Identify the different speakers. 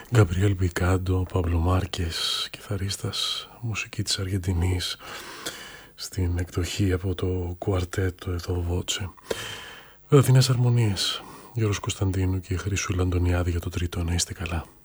Speaker 1: Γκαμπριέλ Πικάντο, Παμπλο Μάρκες, κιθαρίστας, μουσική της Αργεντινής, στην εκδοχή από το κουαρτέτο εδώ Βότσε. Βεδαθινές αρμονίες, Γιώργος Κωνσταντίνου και Χρυσούλα Αντωνιάδη για το τρίτο. Να είστε καλά.